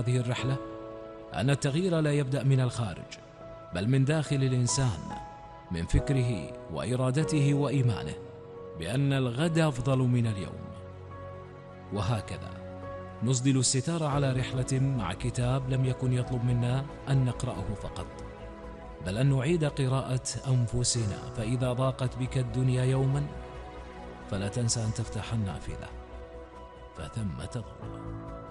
هذه الرحلة أن التغيير لا يبدأ من الخارج، بل من داخل الإنسان، من فكره وإرادته وإيمانه بأن الغد أفضل من اليوم. وهكذا نسدل الستار على رحلة مع كتاب لم يكن يطلب منا أن نقرأه فقط، بل أن نعيد قراءة أنفسنا. فإذا ضاقت بك الدنيا يوما فلا تنسى أن تفتح النافذة، فثمة ظلمة.